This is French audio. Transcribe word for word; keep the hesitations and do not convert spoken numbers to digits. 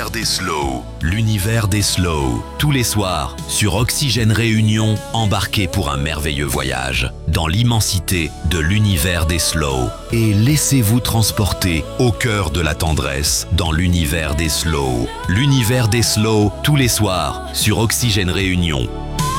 l'univers des slow. L'univers des slow. Tous les soirs, sur Oxygène Réunion, embarquez pour un merveilleux voyage dans l'immensité de l'univers des slow. Et laissez-vous transporter au cœur de la tendresse dans l'univers des slow. L'univers des slow, tous les soirs, sur Oxygène Réunion.